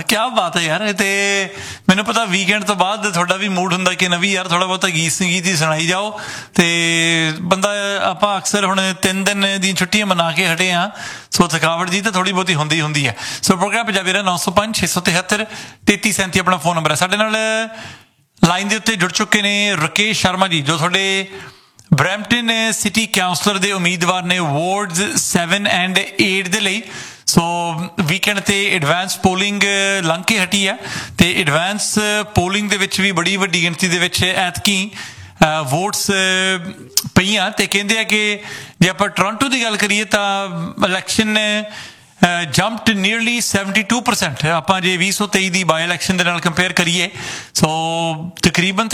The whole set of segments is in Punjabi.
क्या बात है यार। ते मैनू पता वीकेंड तो बाद थोड़ा भी मूड हुंदा कि नवी यार थोड़ा बहुत गीत संगीत ही सुनाई जाओ। ते बंदा आपां अक्सर हुण 3 दिन दी छुट्टियां मना के हटे हाँ, सो थकावट जी तो थोड़ी बहुती हुंदी है। सो प्रोग्राम पंजाबी दा 905 673 3337 अपना फोन नंबर है। साडे नाल लाइन दे उत्ते जुड़ चुके ने राकेश शर्मा जी, जो थोड़े ब्रैम्पटन सिटी काउंसलर दे उम्मीदवार ने वार्ड्स 7 एंड 8 दे लई। सो वीकेंड ते एडवांस पोलिंग लंघ के हटी है ते एडवांस पोलिंग दे विच भी बड़ी वड्डी गिणती दे विच ऐतकी वोट्स पईयां ते कहंदे आ कि जे आपां टोरंटो दी गल करिए तां इलैक्शन जंप्ड नीयरली 72%। आपां जे 2023 दी बाई इलैक्शन दे नाल कंपेयर करिए सो तकरीबन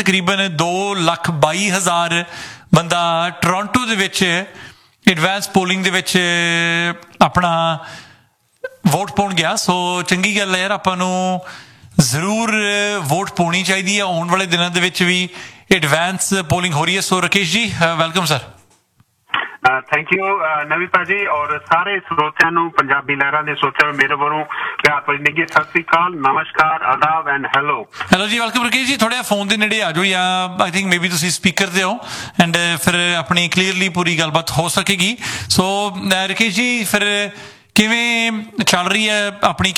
2,22,000 बंदा टोरंटो दे विच एडवांस पोलिंग दे विच अपना वोट पाउण गया। सो चंगी गल है यार, आपां नूं जरूर वोट पाउणी चाहीदी है। आउण वाले दिनां दे विच भी एडवांस पोलिंग हो रही है। सो Rakesh ji welcome sir. Thank you नवी भाजी और सारे श्रोतिਆਂ ਨੂੰ ਪੰਜਾਬੀ ਲਹਿਰਾਂ ਦੇ ਸਰੋਤਿਆਂ ਨੂੰ ਮੇਰੇ ਵੱਲੋਂ ਪਿਆਰ ਭਰੀ ਨਿੱਘੀ ਸਤਿ ਸ੍ਰੀ ਅਕਾਲ, ਨਮਸਕਾਰ, ਆਦਾਬ ਐਂਡ ਹੈਲੋ। ਹੈਲੋ ਜੀ, ਵੈਲਕਮ ਰਾਕੇਸ਼ ਜੀ। ਥੋੜਾ ਫੋਨ ਦੇ ਨੇੜੇ ਆ ਜਾਓ ਜਾਂ ਆਈ ਥਿੰਕ ਮੇਬੀ ਤੁਸੀਂ ਸਪੀਕਰ ਤੇ ਹੋ ਐਂਡ ਫਿਰ ਆਪਣੀ ਕਲੀਅਰਲੀ ਪੂਰੀ ਗੱਲਬਾਤ ਹੋ ਸਕੇਗੀ। ਸੋ ਰਾਕੇਸ਼ ਜੀ ਫਿਰ ਕਿਵੇਂ ਚੱਲ ਰਹੀ ਹੈ ਆਪਣੀ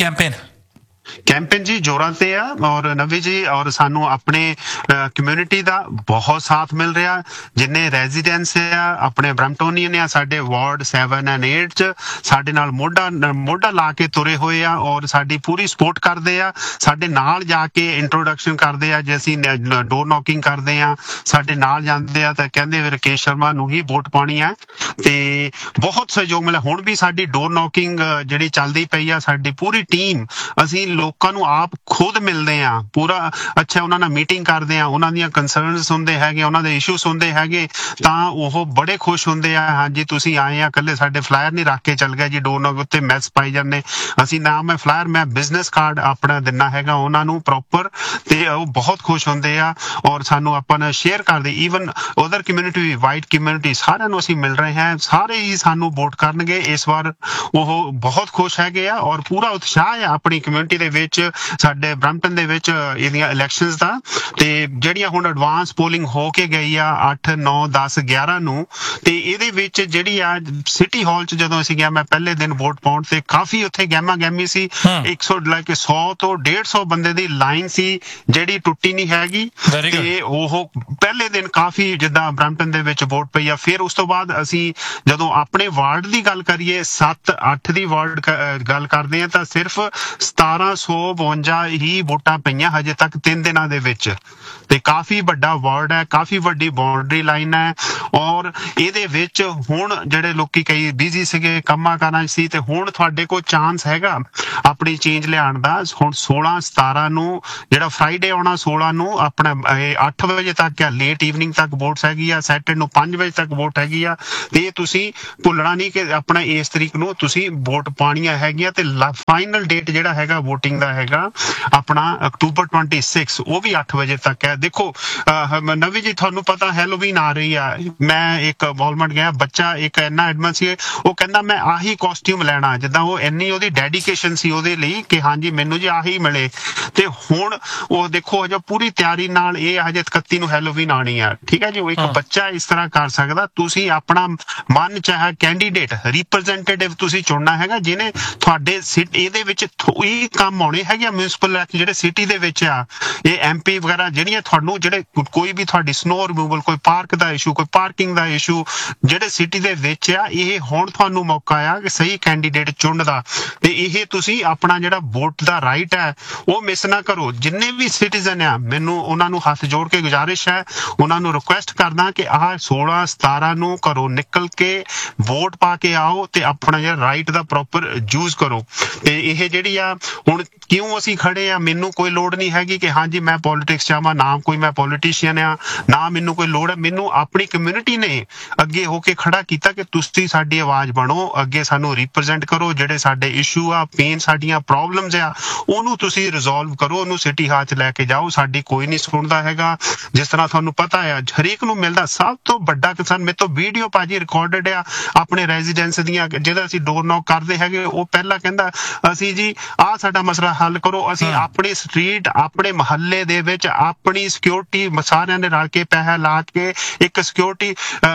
कैंपेन जी जोरां ते आ और नवी जी और सानू अपने कम्यूनिटी दा बहुत साथ मिल रहा। जिन्ने रेजिडेंट्स आ अपने ब्रैम्पटोनियन आ साडे वार्ड 7 एंड 8 च साडे नाल मोढा ला के तुरे होए आ और साडी पूरी सपोर्ट करदे आ। साडे नाल जाके इंट्रोडक्शन करदे आ, जे असीं डोर नॉकिंग करदे आ साडे नाल जांदे आ ते कहंदे राकेश शर्मा नूं ही वोट पाणी है ते बहुत सहयोग मिले। हुण भी साडी डोर नॉकिंग जिहड़ी चलदी पई आ, साडी पूरी टीम असीं ਲੋਕਾਂ ਨੂੰ ਆਪ ਖੁਦ ਮਿਲਦੇ ਆ, ਪੂਰਾ ਅੱਛਾ ਉਹਨਾਂ ਨਾਲ ਮੀਟਿੰਗ ਕਰਦੇ ਆ, ਉਹਨਾਂ ਦੀਆਂ ਕੰਸਰਨਸ ਹੁੰਦੇ ਹੈਗੇ, ਉਹਨਾਂ ਦੇ ਇਸ਼ੂਸ ਹੁੰਦੇ ਹੈਗੇ ਤਾਂ ਉਹ ਬੜੇ ਖੁਸ਼ ਹੁੰਦੇ ਆ। ਹਾਂਜੀ ਤੁਸੀਂ ਆਏ ਆ, ਕੱਲੇ ਸਾਡੇ ਫਲਾਇਰ ਨਹੀਂ ਰੱਖ ਕੇ ਚੱਲ ਗਏ ਜੀ ਡੋਰ ਨੌਕ ਉੱਤੇ ਮੈਸ ਪਾਈ ਜਾਂਦੇ। ਅਸੀਂ ਨਾ ਮੈਂ ਫਲਾਇਰ ਮੈਂ ਬਿਜ਼ਨਸ ਕਾਰਡ ਆਪਣਾ ਦਿੰਨਾ ਹੈਗਾ ਉਹਨਾਂ ਨੂੰ ਪ੍ਰੋਪਰ ਤੇ ਉਹ ਬਹੁਤ ਖੁਸ਼ ਹੁੰਦੇ ਆ ਔਰ ਸਾਨੂੰ ਆਪਾਂ ਨਾਲ ਸ਼ੇਅਰ ਕਰਦੇ। ਈਵਨ ਉਧਰ ਕਮਿਊਨਿਟੀ ਵੀ ਵਾਈਟ ਕਮਿਊਨਿਟੀ ਸਾਰਿਆਂ ਨੂੰ ਅਸੀਂ ਮਿਲ ਰਹੇ ਹਾਂ, ਸਾਰੇ ਹੀ ਸਾਨੂੰ ਵੋਟ ਕਰਨਗੇ ਇਸ ਵਾਰ। ਉਹ ਬਹੁਤ ਖੁਸ਼ ਹੈਗੇ ਆ ਔਰ ਪੂਰਾ ਉਤਸ਼ਾਹ ਹੈ ਆਪਣੀ ਕਮਿਊਨਿਟੀ ਦੇ ਵਿੱਚ ਸਾਡੇ ਬ੍ਰੈਂਪਟਨ ਦੇ ਵਿੱਚ ਇਹਦੀਆਂ ਇਲੈਕਸ਼ਨਸ ਦਾ। ਤੇ ਜਿਹੜੀਆਂ ਹੁਣ ਐਡਵਾਂਸ ਪੋਲਿੰਗ ਹੋ ਕੇ ਗਈ ਆ 8 9 10 11 ਨੂੰ ਤੇ ਇਹਦੇ ਵਿੱਚ ਜਿਹੜੀ ਆ ਸਿਟੀ ਹਾਲ ਚ ਜਦੋਂ ਅਸੀਂ ਗਿਆ ਮੈਂ ਪਹਿਲੇ ਦਿਨ ਵੋਟ ਪਾਉਣ ਤੇ ਕਾਫੀ ਉੱਥੇ ਗਹਿਮਾ ਗਹਿਮੀ ਸੀ। 100 ਲੈ ਕੇ 100 ਤੋਂ 150 ਬੰਦੇ ਦੀ ਲਾਈਨ ਸੀ ਜਿਹੜੀ ਟੁੱਟੀ ਨਹੀਂ ਹੈਗੀ ਤੇ ਉਹ ਪਹਿਲੇ ਦਿਨ ਕਾਫੀ ਜਿੱਦਾਂ ਬ੍ਰੈਂਪਟਨ ਦੇ ਵਿੱਚ ਵੋਟ ਪਈ ਆ। ਫਿਰ ਉਸ ਤੋਂ ਬਾਅਦ ਅਸੀਂ ਜਦੋਂ ਆਪਣੇ ਵਾਰਡ ਦੀ ਗੱਲ ਕਰੀਏ 7 8 ਦੀ ਵਾਰਡ ਗੱਲ ਕਰਦੇ ਆ ਤਾਂ ਸਿਰਫ 1752 ਹੀ ਵੋਟਾਂ ਪਈਆਂ ਹਜੇ ਤੱਕ 3 ਦਿਨਾਂ ਦੇ ਵਿੱਚ ਤੇ ਕਾਫੀ ਵੱਡਾ ਵਾਰਡ ਹੈ, ਕਾਫੀ ਵੱਡੀ ਬਾਉਂਡਰੀ ਲਾਈਨ ਹੈ ਔਰ ਇਹਦੇ ਵਿੱਚ ਹੁਣ ਜਿਹੜੇ ਲੋਕੀ ਕਈ ਬਿਜ਼ੀ ਸੀਗੇ ਕੰਮਾਂ ਕਾਰਾਂ ਸੀ ਤੇ ਹੁਣ ਤੁਹਾਡੇ ਕੋਲ ਚਾਂਸ ਹੈਗਾ ਆਪਣੀ ਚੇਂਜ ਲਿਆਉਣ ਦਾ। ਹੁਣ 16 17 ਨੂੰ ਜਿਹੜਾ ਫਰਾਈਡੇ ਆਉਣਾ 16 ਨੂੰ ਆਪਣਾ 8 ਵਜੇ ਤੱਕ ਆ, ਲੇਟ ਈਵਨਿੰਗ ਤੱਕ ਵੋਟਸ ਹੈਗੀ ਆ, ਸੈਟਰਡੇ ਨੂੰ 5 ਵਜੇ ਤੱਕ ਵੋਟ ਹੈਗੀ ਆ ਤੇ ਤੁਸੀਂ ਭੁੱਲਣਾ ਨਹੀਂ ਕਿ ਆਪਣਾ ਇਸ ਤਰੀਕ ਨੂੰ ਤੁਸੀਂ ਵੋਟ ਪਾਣੀਆਂ ਹੈਗੀਆਂ ਤੇ ਫਾਈਨਲ ਡੇਟ ਜਿਹੜਾ ਹੈਗਾ ਵੋਟਿੰਗ ਦਾ ਹੈਗਾ ਆਪਣਾ ਅਕਤੂਬਰ 26 ਉਹ ਵੀ 8 ਵਜੇ ਤੱਕ ਹੈ। ਦੇਖੋ ਨਵੀ ਜੀ ਤੁਹਾਨੂੰ ਪਤਾ ਹੈਲੋਵੀਨ ਆ ਰਹੀ ਆ। ਮੈਂ ਇੱਕ ਵਾਲਮਾਰਟ ਗਿਆ, ਬੱਚਾ ਇੱਕ ਇੰਨਾ ਐਡਵਾਂਸ ਸੀ ਉਹ ਕਹਿੰਦਾ ਮੈਂ ਆਹੀ ਕਾਸਟਿਊਮ ਲੈਣਾ, ਜਿੱਦਾਂ ਉਹ ਇੰਨੀ ਉਹਦੀ ਡੈਡੀਕੇਸ਼ਨ ਸੀ ਉਹਦੇ ਲਈ ਕਿ ਹਾਂਜੀ ਮੈਨੂੰ ਜੀ ਆਹੀ ਮਿਲੇ। ਤੇ ਹੁਣ ਉਹ ਦੇਖੋ ਹਜੇ ਪੂਰੀ ਤਿਆਰੀ ਨਾਲ ਇਹ ਹਜੇ 31 ਨੂੰ ਹੈਲੋਵੀਨ ਆਣੀ ਆ। ਠੀਕ ਹੈ ਜੀ, ਉਹ ਇੱਕ ਬੱਚਾ ਇਸ ਤਰ੍ਹਾਂ ਕਰ ਸਕਦਾ। ਤੁਸੀਂ ਆਪਣਾ ਮਨ ਚਾਹੇ ਕੈਂਡੀਡੇਟ ਰਿਪਰੈਜ਼ੈਂਟੇਟਿਵ ਤੁਸੀਂ ਚੁਣਨਾ ਹੈਗਾ ਜਿਹਨੇ ਤੁਹਾਡੇ ਇਹਦੇ ਵਿੱਚ ਇਹ ਕੰਮ ਆਉਣੇ ਹੈਗੇ ਮਿਊਨਿਸਪਲ ਜਿਹੜੇ ਸਿਟੀ ਦੇ ਵਿੱਚ ਆ। ਇਹ MP ਵਗੈਰਾ ਜਿਹੜੀਆਂ ਤੁਹਾਨੂੰ ਜਿਹੜੇ ਕੋਈ ਵੀ ਤੁਹਾਡੀ ਸਨੋ ਰਿਮੂਵਲ, ਕੋਈ ਪਾਰਕ ਦਾ ਇਸ਼ੂ, ਕੋਈ ਪਾਰਕਿੰਗ ਦਾ ਇਸ਼ੂ ਜਿਹੜੇ ਸਿਟੀ ਦੇ ਵਿੱਚ ਆ, ਇਹ ਹੁਣ ਤੁਹਾਨੂੰ ਮੌਕਾ ਆ ਕਿ ਸਹੀ ਕੈਂਡੀਡੇਟ ਚੁਣਨ ਦਾ ਤੇ ਇਹ ਤੁਸੀਂ ਆਪਣਾ ਜਿਹੜਾ ਵੋਟ ਦਾ ਰਾਈਟ ਹੈ ਉਹ ਮਿਸ ਨਾ ਕਰੋ। ਜਿੰਨੇ ਵੀ ਸਿਟੀਜ਼ਨ ਆ ਮੈਨੂੰ ਉਹਨਾਂ ਨੂੰ ਹੱਥ ਜੋੜ ਕੇ ਗੁਜ਼ਾਰਿਸ਼ ਹੈ, ਉਹਨਾਂ ਨੂੰ ਰਿਕੁਐਸਟ ਕਰਦਾ ਕਿ ਆਹ 16 17 ਨੂੰ ਘਰੋਂ ਨਿਕਲ ਕੇ ਵੋਟ ਪਾ ਕੇ ਆਓ ਤੇ ਆਪਣਾ ਜਿਹੜਾ ਰਾਈਟ ਦਾ ਪ੍ਰੋਪਰ ਯੂਜ਼ ਕਰੋ। ਤੇ ਇਹ ਜਿਹੜੀ ਆ ਹੁਣ ਕਿਉਂ ਅਸੀਂ ਖੜੇ ਆ, ਮੈਨੂੰ ਕੋਈ ਲੋੜ ਨਹੀਂ ਹੈਗੀ ਕਿ ਹਾਂਜੀ ਮੈਂ ਪੋਲੀਟਿਕਸ ਚਾਹਾਂ, ਨਾ ਕੋਈ ਮੈਂ ਪੋਲੀਟੀਸ਼ੀਅਨ ਆ, ਨਾ ਮੈਨੂੰ ਕੋਈ ਲੋੜ ਹੈ। ਮੈਨੂੰ ਆਪਣੀ ਕਮਿਊਨਿਟੀ ਨੇ ਅੱਗੇ ਹੋ ਕੇ ਖੜਾ ਕੀਤਾ ਕਿ ਤੁਸੀਂ ਸਾਡੀ ਆਵਾਜ਼ ਬਣੋ, ਅੱਗੇ ਸਾਨੂੰ ਰਿਪਰੈਜ਼ੈਂਟ ਕਰੋ, ਜਿਹੜੇ ਸਾਡੇ ਇਸ਼ੂ ਆ, ਪੇਨ, ਸਾਡੀਆਂ ਪ੍ਰੋਬਲਮਸ ਆ ਉਹਨੂੰ ਤੁਸੀਂ ਰਿਜ਼ੋਲਵ ਕਰੋ, ਉਹਨੂੰ ਸਿਟੀ ਹਾਲ ਚ ਲੈ ਕੇ ਜਾਓ। ਸਾਡੀ ਕੋਈ ਨਹੀਂ ਸੁਣਦਾ ਹੈਗਾ। ਜਿਸ ਤਰ੍ਹਾਂ ਤੁਹਾਨੂੰ ਪਤਾ ਆ ਹਰੇਕ ਨੂੰ ਮਿਲਦਾ। ਸਭ ਤੋਂ ਵੱਡਾ ਕਿਸਾਨ ਮੇਰੇ ਤੋਂ ਵੀਡੀਓ ਭਾਜੀ ਰਿਕਾਰਡਡ ਆ ਆਪਣੇ ਰੈਜ਼ੀਡੈਂਸ ਦੀਆਂ, ਜਿਹਦਾ ਅਸੀਂ ਡੋਰ ਨੌਕ ਕਰਦੇ ਹੈਗੇ ਉਹ ਪਹਿਲਾਂ ਕਹਿੰਦਾ ਅਸੀਂ ਜੀ ਆਹ ਸਾਡਾ ਮਸਲਾ ਹੱਲ ਕਰੋ। ਅਸੀਂ ਆਪਣੀ ਸਟਰੀਟ ਆਪਣੇ ਮੁਹੱਲੇ ਦੇ ਵਿੱਚ ਆਪਣੀ ਸਿਕਿਉਰਿਟੀ ਸਾਰਿਆਂ ਨੇ ਰਲ ਕੇ ਪੈਸਾ ਲਾ ਕੇ ਇੱਕ ਸਿਕਿਉਰਿਟੀ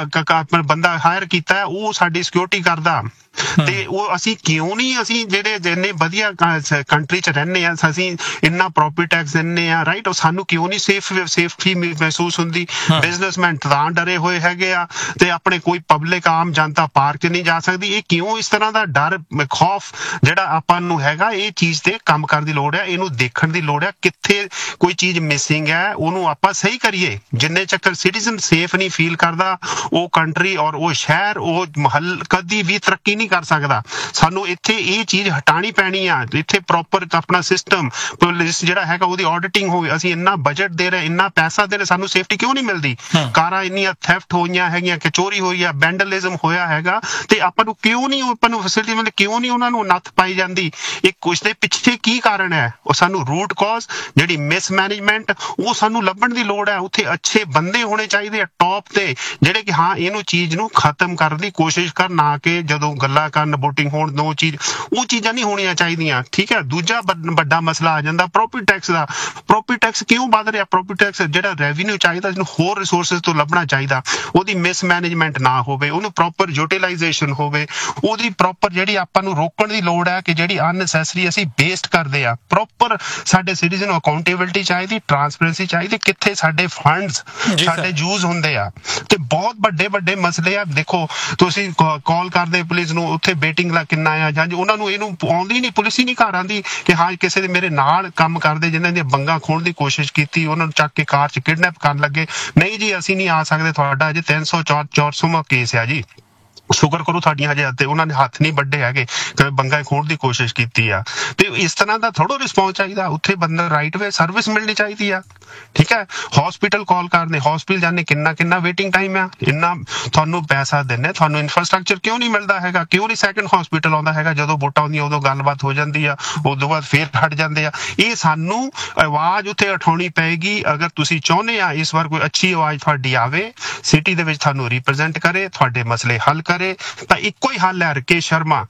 ਬੰਦਾ ਹਾਇਰ ਕੀਤਾ ਹੈ, ਉਹ ਸਾਡੀ ਸਿਕਿਉਰਿਟੀ ਕਰਦਾ। ਤੇ ਉਹ ਅਸੀਂ ਕਿਉਂ ਨਹੀਂ, ਅਸੀਂ ਜਿਹੜੇ ਜਿੰਨੇ ਵਧੀਆ ਕੰਟਰੀ ਚ ਰਹਿੰਦੇ ਆ, ਅਸੀਂ ਇੰਨਾ ਪ੍ਰੋਪਰਟੀ ਟੈਕਸ ਦਿੰਦੇ ਆ, ਰਾਈਟ, ਉਹ ਸਾਨੂੰ ਕਿਉਂ ਨਹੀਂ ਸੇਫਟੀ ਮਹਿਸੂਸ ਹੁੰਦੀ? ਬਿਜ਼ਨਸਮੈਨ ਤਾਂ ਡਰੇ ਹੋਏ ਹੈਗੇ ਆ ਤੇ ਆਪਣੇ ਕੋਈ ਪਬਲਿਕ ਆਮ ਜਨਤਾ ਪਾਰਕ ਚ ਨਹੀਂ ਜਾ ਸਕਦੀ। ਇਹ ਕਿਉਂ ਇਸ ਤਰ੍ਹਾਂ ਦਾ ਡਰ ਖੌਫ ਜਿਹੜਾ ਆਪਾਂ ਨੂੰ ਹੈਗਾ? ਇਹ ਚੀਜ਼ ਤੇ ਕੰਮ ਕਰਨ ਦੀ ਲੋੜ ਹੈ, ਇਹਨੂੰ ਦੇਖਣ ਦੀ ਲੋੜ ਹੈ। ਕਿੱਥੇ ਕੋਈ ਚੀਜ਼ ਮਿਸਿੰਗ ਹੈ ਉਹਨੂੰ ਆਪਾਂ ਸਹੀ ਕਰੀਏ। ਜਿੰਨੇ ਚੱਕਰ ਸਿਟੀਜ਼ਨ ਸੇਫ ਨਹੀਂ ਫੀਲ ਕਰਦਾ, ਉਹ ਕੰਟਰੀ ਔਰ ਉਹ ਸ਼ਹਿਰ ਉਹ ਮੁਹੱਲ ਕਦੀ ਵੀ ਤਰੱਕੀ ਨਹੀਂ ਕਰ ਸਕਦਾ। ਸਾਨੂੰ ਇੱਥੇ ਇਹ ਚੀਜ਼ ਹਟਾਣੀ ਪੈਣੀ ਆ। ਇੱਥੇ ਪ੍ਰੋਪਰ ਆਪਣਾ ਸਿਸਟਮ ਪੁਲਿਸ ਜਿਹੜਾ ਹੈਗਾ ਉਹਦੀ ਆਡਿਟਿੰਗ ਹੋਵੇ। ਅਸੀਂ ਇੰਨਾ ਬਜਟ ਦੇ ਰਹੇ, ਇੰਨਾ ਪੈਸਾ ਦੇ ਰਹੇ, ਸਾਨੂੰ ਸੇਫਟੀ ਕਿਉਂ ਨਹੀਂ ਮਿਲਦੀ? ਕਾਰਾਂ ਇੰਨੀਆਂ ਥੈਫਟ ਹੋਈਆਂ ਹੈਗੀਆਂ, ਕਿ ਚੋਰੀ ਹੋਈ ਆ, ਵੈਂਡਲਿਜ਼ਮ ਹੋਇਆ ਹੈਗਾ, ਤੇ ਆਪਾਂ ਨੂੰ ਕਿਉਂ ਨਹੀਂ ਆਪਾਂ ਨੂੰ ਫੈਸਿਲਿਟੀ ਮਿਲਦੀ? ਕਿਉਂ ਨਹੀਂ ਉਹਨਾਂ ਨੂੰ ਨੱਥ ਪਾਈ ਜਾਂਦੀ? ਇਹ ਕੁਛ ਦੇ ਪਿੱਛੇ ਕੀ ਕਾਰਨ ਹੈ? ਉਹ ਸਾਨੂੰ ਰੂਟ ਕਾਜ਼ ਜਿਹੜੀ ਮਿਸਮੈਨੇਜਮੈਂਟ, ਉਹ ਸਾਨੂੰ ਲੱਭਣ ਦੀ ਲੋੜ ਹੈ। ਉੱਥੇ ਅੱਛੇ ਬੰਦੇ ਹੋਣੇ ਚਾਹੀਦੇ ਆ ਟੌਪ ਤੇ, ਜਿਹੜੇ ਕਿ ਹਾਂ ਇਹਨੂੰ ਚੀਜ਼ ਨੂੰ ਖਤਮ ਕਰਨ ਦੀ ਕੋਸ਼ਿਸ਼ ਕਰਨ, ਨਾ ਕਿ ਜਦੋਂ ਗੱਲਾਂ ਕਰਨ ਵੋਟਿੰਗ ਹੋਣ ਦੋ ਉਹ ਚੀਜ਼ਾਂ ਨਹੀਂ ਹੋਣੀਆਂ ਚਾਹੀਦੀਆਂ। ਠੀਕ ਹੈ। ਦੂਜਾ ਵੱਡਾ ਮਸਲਾ ਆ ਜਾਂਦਾ ਪ੍ਰੋਪਰਟੀ ਟੈਕਸ ਦਾ। ਪ੍ਰੋਪਰਟੀ ਟੈਕਸ ਕਿਉਂ ਵੱਧ ਰਿਹਾ? ਪ੍ਰੋਪਰਟੀ ਟੈਕਸ ਜਿਹੜਾ ਰੈਵਨਿਊ ਚਾਹੀਦਾ ਇਹਨੂੰ ਹੋਰ ਰਿਸੋਰਸਿਸ ਤੋਂ ਲੱਭਣਾ ਚਾਹੀਦਾ। ਉਹਦੀ ਮਿਸਮੈਨੇਜਮੈਂਟ ਨਾ ਹੋਵੇ, ਉਹਨੂੰ ਪ੍ਰੋਪਰ ਯੂਟੀਲਾਈਜੇਸ਼ਨ ਹੋਵੇ, ਉਹਦੀ ਪ੍ਰੋਪਰ ਜਿਹੜੀ ਆਪਾਂ ਨੂੰ ਰੋਕਣ ਦੀ ਲੋੜ ਹੈ ਕਿ ਜਿਹੜੀ ਅਨਨੈਸੈਸਰੀ ਅਸੀਂ ਵੇਸਟ ਕਰਦੇ ਆ। ਪ੍ਰੋਪਰ ਸਾਡੇ ਸਿਟੀਜ਼ਨ ਨੂੰ ਅਕਾਊਂਟੇਬਿਲਿਟੀ ਚਾਹੀਦੀ, ਟਰਾਂਸਪੇਰੈਂਸੀ ਚਾਹੀਦੀ, ਕਿੱਥੇ ਸਾਡੇ ਫੰਡਸ ਸਾਡੇ ਯੂਜ਼ ਹੁੰਦੇ ਆ। ਤੇ ਬਹੁਤ ਵੱਡੇ ਮਸਲੇ ਆ। ਦੇਖੋ ਤੁਸੀਂ ਕਾਲ ਕਰਦੇ ਪੁਲਿਸ ਨੂੰ, ਉੱਥੇ ਵੇਟਿੰਗ ਲਾ ਕਿੰਨਾ ਆ, ਜਾਂ ਉਹਨਾਂ ਨੂੰ ਇਹਨੂੰ ਆਉਂਦੀ ਨਹੀਂ, ਪੁਲਿਸ ਹੀ ਨਹੀਂ ਘਰ ਆਉਂਦੀ ਕਿ ਹਾਂ ਕਿਸੇ ਦੇ ਮੇਰੇ ਨਾਲ ਕੰਮ ਕਰਦੇ ਜਿਨ੍ਹਾਂ ਦੀਆਂ ਬੰਗਾਂ ਖੋਣ ਦੀ ਕੋਸ਼ਿਸ਼ ਕੀਤੀ, ਉਹਨਾਂ ਨੂੰ ਚੱਕ ਕੇ ਕਾਰ 'ਚ ਕਿਡਨੈਪ ਕਰਨ ਲੱਗੇ। ਨਹੀਂ ਜੀ ਅਸੀਂ ਨਹੀਂ ਆ ਸਕਦੇ, ਤੁਹਾਡਾ ਅਜੇ 304 ਕੇਸ ਆ ਜੀ। ਸ਼ੁਕਰ ਕਰੋ ਤੁਹਾਡੀਆਂ ਹਜੇ ਤੇ ਉਹਨਾਂ ਨੇ ਹੱਥ ਨਹੀਂ ਵੱਡੇ ਹੈਗੇ, ਬੰਗਾ ਖੋਣ ਦੀ ਕੋਸ਼ਿਸ਼ ਕੀਤੀ ਆ। ਤੇ ਇਸ ਤਰ੍ਹਾਂ ਦਾ ਥੋੜਾ ਰਿਸਪੌਂਸ ਚਾਹੀਦਾ। ਉੱਥੇ ਬੰਦਾ ਰਾਈਟ ਵੇ ਸਰਵਿਸ ਮਿਲਣੀ ਚਾਹੀਦੀ ਆ। ਠੀਕ ਹੈ। ਹਸਪੀਟਲ ਕਾਲ ਕਰਨੇ, ਹਸਪੀਟਲ ਜਾਣੇ ਕਿੰਨਾ ਵੇਟਿੰਗ ਟਾਈਮ ਆ। ਇੰਨਾ ਤੁਹਾਨੂੰ ਪੈਸਾ ਦਿੰਨੇ, ਤੁਹਾਨੂੰ ਇਨਫਰਾਸਟ੍ਰਕਚਰ ਕਿਉਂ ਨਹੀਂ ਮਿਲਦਾ ਹੈਗਾ? ਕਿਉਂ ਨਹੀਂ ਸੈਕੰਡ ਹਸਪੀਟਲ ਆਉਂਦਾ ਹੈਗਾ? ਜਦੋਂ ਵੋਟਾਂ ਆਉਂਦੀਆਂ ਉਦੋਂ ਗੱਲਬਾਤ ਹੋ ਜਾਂਦੀ ਆ, ਉਦੋਂ ਬਾਅਦ ਫੇਰ ਹਟ ਜਾਂਦੇ ਆ। ਇਹ ਸਾਨੂੰ ਆਵਾਜ਼ ਉੱਥੇ ਉਠਾਉਣੀ ਪਏਗੀ। ਅਗਰ ਤੁਸੀਂ ਚਾਹੁੰਦੇ ਆ ਇਸ ਵਾਰ ਕੋਈ ਅੱਛੀ ਆਵਾਜ਼ ਤੁਹਾਡੀ ਆਵੇ, ਸਿਟੀ ਦੇ ਵਿੱਚ ਤੁਹਾਨੂੰ ਰਿਪਰੈਜ਼ੈਂਟ ਕਰੇ, ਤੁਹਾਡੇ ਮਸਲੇ ਹੱਲ ਕਰੇ, ਤਾਂ ਇੱਕੋ ਹੀ ਹੱਲ ਹੈ ਰਕੇਸ਼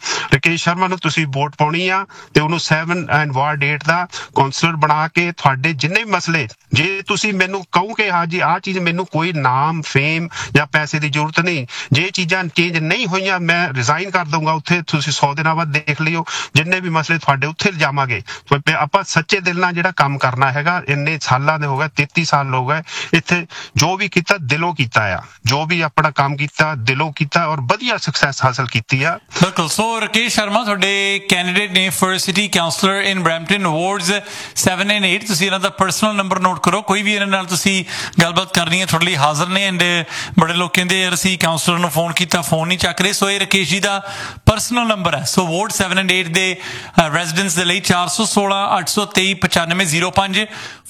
ਸ਼ਰਮਾ ਨੂੰ ਤੁਸੀਂ ਵੋਟ ਪਾਉਣੀ ਆ ਤੇ ਉਹਨੂੰ 7 ਐਂਡ ਵਾਰਡ 8 ਦਾ ਕਾਉਂਸਲਰ ਬਣਾ ਕੇ ਤੁਹਾਡੇ ਜਿੰਨੇ ਵੀ ਮਸਲੇ, ਜੇ ਤੁਸੀਂ ਮੈਨੂੰ ਕਹੋ ਕਿ ਹਾਂ ਜੀ ਆਹ ਚੀਜ਼ ਮੈਨੂੰ ਕੋਈ ਨਾਮ ਫੇਮ ਜਾਂ ਪੈਸੇ ਦੀ ਜ਼ਰੂਰਤ ਨਹੀਂ, ਜੇ ਚੀਜ਼ਾਂ ਚੇਂਜ ਨਹੀਂ ਹੋਈਆਂ ਮੈਂ ਰਿਜ਼ਾਈਨ ਕਰ ਦਊਂਗਾ। ਉੱਥੇ ਤੁਸੀਂ 100 ਦਿਨਾਂ ਬਾਅਦ ਦੇਖ ਲਿਓ, ਜਿੰਨੇ ਵੀ ਮਸਲੇ ਤੁਹਾਡੇ ਉੱਥੇ ਲਿਜਾਵਾਂਗੇ। ਆਪਾਂ ਸੱਚੇ ਦਿਲ ਨਾਲ ਜਿਹੜਾ ਕੰਮ ਕਰਨਾ ਹੈਗਾ। ਇੰਨੇ ਸਾਲਾਂ ਦੇ ਹੋ ਗਏ, 33 ਸਾਲ ਹੋ ਗਏ ਇੱਥੇ, ਜੋ ਵੀ ਕੀਤਾ ਦਿਲੋਂ ਕੀਤਾ ਆ, ਜੋ ਵੀ ਆਪਣਾ ਕੰਮ ਕੀਤਾ ਦਿਲੋਂ ਕੀਤਾ ਔਰ ਵਧੀਆ ਸਕਸੈਸ ਹਾਸਲ ਕੀਤੀ ਆ। ਬਿਲਕੁਲ। ਸੋ ਰਕੇਸ਼ ਸ਼ਰਮਾ ਤੁਹਾਡੇ ਕੈਂਡੀਡੇਟ ਨੇ for city councillor in Brampton wards 7 and 8। ਤੁਸੀਂ ਇਹਨਾਂ ਦਾ ਪਰਸਨਲ ਨੰਬਰ ਨੋਟ ਕਰੋ। ਕੋਈ ਵੀ ਇਹਨਾਂ ਨਾਲ ਤੁਸੀਂ ਗੱਲਬਾਤ ਕਰਨੀ ਹੈ ਤੁਹਾਡੇ ਲਈ ਹਾਜ਼ਰ ਨੇ। ਐਂਡ ਬੜੇ ਲੋਕ ਕਹਿੰਦੇ ਯਾਰ ਅਸੀਂ ਕਾਉਂਸਲਰ ਨੂੰ ਫੋਨ ਕੀਤਾ, ਫੋਨ ਨਹੀਂ ਚੱਕ ਰਹੇ। ਸੋ ਇਹ ਰਕੇਸ਼ ਜੀ ਦਾ ਪਰਸਨਲ ਨੰਬਰ ਹੈ। ਸੋ ਵਾਰਡ 7 ਐਂਡ 8 ਦੇ ਰੈਜ਼ੀਡੈਂਟਸ ਦੇ ਲਈ 416 823 9505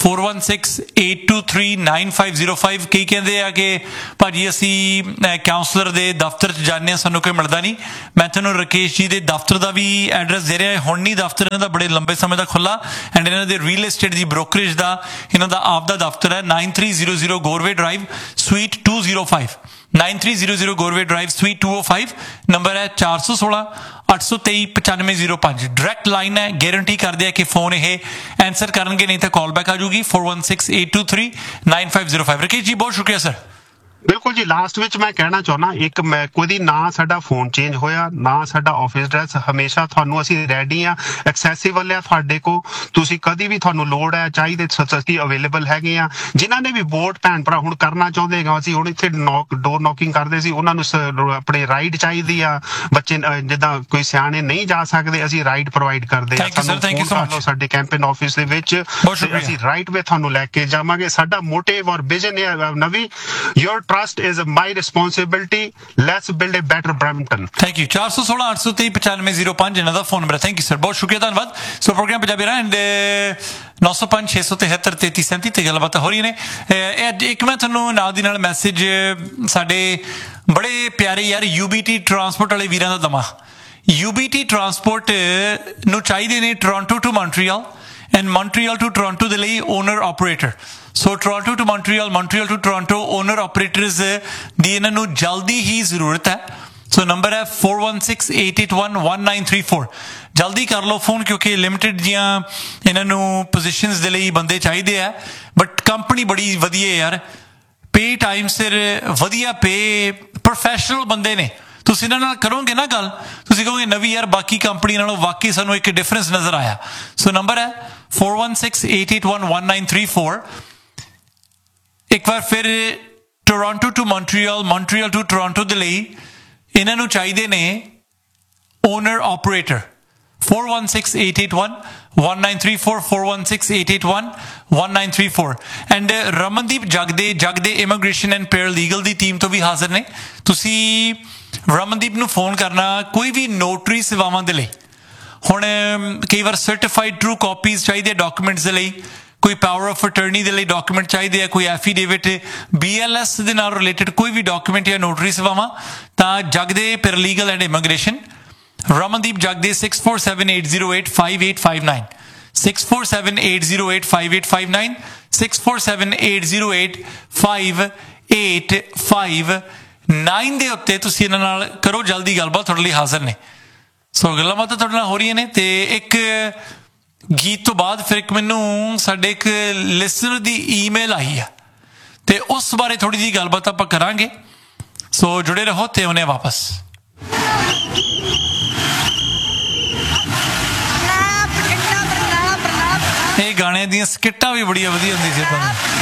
416-823-9505। ਕਈ ਕਹਿੰਦੇ ਆ ਕਿ ਭਾਜੀ ਅਸੀਂ ਕਾਉਂਸਲਰ ਦੇ ਦਫ਼ਤਰ 'ਚ ਜਾਂਦੇ ਹਾਂ, ਸਾਨੂੰ ਕੋਈ ਮਿਲਦਾ ਨਹੀਂ। ਮੈਂ ਤੁਹਾਨੂੰ ਰਕੇਸ਼ ਜੀ ਦੇ ਦਫ਼ਤਰ ਦਾ ਵੀ ਐਡਰੈਸ ਦੇ ਰਿਹਾ। ਹੁਣ ਨਹੀਂ ਦਫ਼ਤਰ ਇਹਨਾਂ ਦਾ ਬੜੇ ਲੰਬੇ ਸਮੇਂ ਦਾ ਖੁੱਲ੍ਹਾ। ਐਂਡ ਇਹਨਾਂ ਦੇ ਰੀਅਲ ਏਸਟੇਟ ਦੀ ਬ੍ਰੋਕਰੇਜ ਦਾ ਇਹਨਾਂ ਦਾ ਆਪਦਾ ਦਫ਼ਤਰ ਹੈ। 9300 ਗੋਰਵੇ drive sweet 205 9300 ਗੋਰਵੇ drive sweet 205। Number ਹੈ 416 823 9505। ਡਾਇਰੈਕਟ ਲਾਈਨ ਹੈ। ਗਾਰੰਟੀ ਕਰਦੇ ਆ ਕਿ ਫੋਨ ਇਹ ਆਨਸਰ ਕਰਨਗੇ, ਨਹੀਂ ਤਾਂ ਕਾਲ ਬੈਕ ਆ ਜਾਊਗੀ 4168239505। ਰਕੇਸ਼ ਜੀ ਬਹੁਤ ਸ਼ੁਕਰੀਆ ਸਰ। ਬਿਲਕੁਲ ਜੀ। ਲਾਸਟ ਵਿੱਚ ਮੈਂ ਕਹਿਣਾ ਚਾਹੁੰਦਾ, ਇੱਕ ਕੋਈ ਨਾ ਸਾਡਾ ਫੋਨ ਚੇਂਜ ਹੋਇਆ, ਨਾ ਸਾਡਾ ਆਫਿਸ ਐਡਰੈਸ, ਹਮੇਸ਼ਾ ਤੁਹਾਨੂੰ ਅਸੀਂ ਰੈਡੀ ਆ, ਐਕਸੈਸਿਬਲ ਆ ਤੁਹਾਡੇ ਕੋਲ। ਤੁਸੀਂ ਕਦੀ ਵੀ ਤੁਹਾਨੂੰ ਲੋੜ ਹੈ ਚਾਹੀਦੇ ਸਸਤੀ ਅਵੇਲੇਬਲ ਹੈਗੇ ਆ। ਜਿਨ੍ਹਾਂ ਨੇ ਵੀ ਵੋਟ ਭੈਣ ਭਰਾ ਹੁਣ ਕਰਨਾ ਚਾਹੁੰਦੇ ਹੈਗਾ, ਅਸੀਂ ਹੁਣ ਇੱਥੇ ਡੋਰ ਨੌਕਿੰਗ ਕਰਦੇ ਸੀ, ਉਹਨਾਂ ਨੂੰ ਆਪਣੇ ਰਾਈਡ ਚਾਹੀਦੀ ਆ। ਬੱਚੇ ਜਿੱਦਾਂ ਕੋਈ ਸਿਆਣੇ ਨਹੀਂ ਜਾ ਸਕਦੇ, ਅਸੀਂ ਰਾਈਡ ਪ੍ਰੋਵਾਈਡ ਕਰਦੇ ਆ। ਸਾਡੇ ਕੈਂਪੇਨ ਆਫਿਸ ਦੇ ਵਿੱਚ ਅਸੀਂ ਰਾਈਟ ਵੇ ਤੁਹਾਨੂੰ ਲੈ ਕੇ ਜਾਵਾਂਗੇ। ਸਾਡਾ ਮੋਟਿਵ ਔਰ ਵਿਜ਼ਨ ਹੈ ਨਵੀਂ, ਯੋਰ trust is my responsibility, let's build a better Brampton। Thank you. 416 823 9505 ਇਹਨਾਂ ਦਾ ਫੋਨ ਨੰਬਰ ਹੈ। ਥੈਂਕ ਯੂ ਸਰ, ਬਹੁਤ ਸ਼ੁਕਰੀਆ, ਧੰਨਵਾਦ। ਸੋ ਪ੍ਰੋਗਰਾਮ ਪੰਜਾਬੀ ਰਾਹ ਐਂਡ 905 673 3337 ਤੇ ਗੱਲਬਾਤ ਹੋ ਰਹੀ ਨੇ। ਇੱਕ ਮੈਂ ਤੁਹਾਨੂੰ ਨਾਲ ਦੀ ਨਾਲ ਮੈਸੇਜ ਸਾਡੇ ਬੜੇ ਪਿਆਰੇ ਯਾਰ UBT ਟਰਾਂਸਪੋਰਟ ਵਾਲੇ ਵੀਰਾਂ ਦਾ ਦਮਾ। UBT ਟਰਾਂਸਪੋਰਟ ਨੂੰ ਚਾਹੀਦੇ ਨੇ Toronto to Montreal and Montreal to Toronto ਦੇ ਲਈ owner operator. So Toronto to Montreal, Montreal to Toronto owner operators ਦੀ ਇਹਨਾਂ ਨੂੰ ਜਲਦੀ ਹੀ ਜ਼ਰੂਰਤ ਹੈ। ਸੋ ਨੰਬਰ ਹੈ 4168811934 ਜਲਦੀ ਕਰ ਲਓ ਫੋਨ, ਕਿਉਂਕਿ ਲਿਮਿਟਡ ਜੀਆਂ ਇਹਨਾਂ ਨੂੰ ਪੋਜੀਸ਼ਨਸ ਦੇ ਲਈ ਬੰਦੇ ਚਾਹੀਦੇ ਆ, ਬਟ ਕੰਪਨੀ ਬੜੀ ਵਧੀਆ ਯਾਰ, ਪੇ ਟਾਈਮ ਸਿਰ, ਵਧੀਆ ਪੇ, ਪ੍ਰੋਫੈਸ਼ਨਲ ਬੰਦੇ ਨੇ। ਤੁਸੀਂ ਇਹਨਾਂ ਨਾਲ ਕਰੋਗੇ ਨਾ ਗੱਲ, ਤੁਸੀਂ ਕਹੋਗੇ ਨਵੀਂ ਯਾਰ ਬਾਕੀ ਕੰਪਨੀ ਨਾਲੋਂ ਵਾਕਈ ਸਾਨੂੰ ਇੱਕ ਡਿਫਰੈਂਸ ਨਜ਼ਰ ਆਇਆ। ਸੋ ਨੰਬਰ ਹੈ 4168811934। ਇੱਕ ਵਾਰ ਫਿਰ Toronto to Montreal, Montreal to Toronto ਦੇ ਲਈ ਇਹਨਾਂ ਨੂੰ ਚਾਹੀਦੇ ਨੇ owner operator. 4168811934 4168811934। And Ramandeep ਜਗਦੇ immigration and paralegal the team ਤੋਂ ਵੀ ਹਾਜ਼ਰ ਨੇ। ਤੁਸੀਂ ਰਮਨਦੀਪ ਨੂੰ ਫੋਨ ਕਰਨਾ ਕੋਈ ਵੀ ਨੋਟਰੀ ਸੇਵਾਵਾਂ ਦੇ ਲਈ। ਹੁਣ ਕਈ ਵਾਰ ਸਰਟੀਫਾਈਡ ਟਰੂ ਕਾਪੀਜ਼ ਚਾਹੀਦੇ ਡਾਕੂਮੈਂਟਸ ਦੇ ਲਈ, ਕੋਈ ਪਾਵਰ ਆਫ ਅਟਰਨੀ ਦੇ ਲਈ ਡਾਕੂਮੈਂਟ ਚਾਹੀਦੇ ਆ, ਕੋਈ ਐਫੀਡੇਵਿਟ, BLS ਦੇ ਨਾਲ ਰਿਲੇਟਡ ਕੋਈ ਵੀ ਡਾਕੂਮੈਂਟ ਜਾਂ ਨੋਟਰੀ ਸੇਵਾਵਾਂ, ਤਾਂ ਜਗਦੇ ਪੈਰਾਲੀਗਲ ਐਂਡ ਇਮੀਗ੍ਰੇਸ਼ਨ, ਰਮਨਦੀਪ ਜਗਦੇ 6478085859 6478085859 6478085859 ਦੇ ਉੱਤੇ ਤੁਸੀਂ ਇਹਨਾਂ ਨਾਲ ਕਰੋ ਜਲਦੀ ਗੱਲਬਾਤ, ਤੁਹਾਡੇ ਲਈ ਹਾਜ਼ਰ ਨੇ। ਸੋ ਗੱਲਾਂ ਬਾਤਾਂ ਤੁਹਾਡੇ ਨਾਲ ਹੋ ਰਹੀਆਂ ਨੇ। ਤੇ ਇੱਕ ਗੀਤ ਤੋਂ ਬਾਅਦ ਫਿਰ ਇੱਕ ਮੈਨੂੰ ਸਾਡੇ ਇੱਕ ਲਿਸਨਰ ਦੀ ਈਮੇਲ ਆਈ ਆ, ਤੇ ਉਸ ਬਾਰੇ ਥੋੜੀ ਜਿਹੀ ਗੱਲਬਾਤ ਆਪਾਂ ਕਰਾਂਗੇ। ਸੋ ਜੁੜੇ ਰਹੋ ਤੇ ਉਹਨੇ ਵਾਪਸ। ਇਹ ਗਾਣੇ ਦੀਆਂ ਸਕਿੱਟਾਂ ਵੀ ਬੜੀਆਂ ਵਧੀਆ ਹੁੰਦੀ ਸੀ ਆਪਾਂ ਨੂੰ।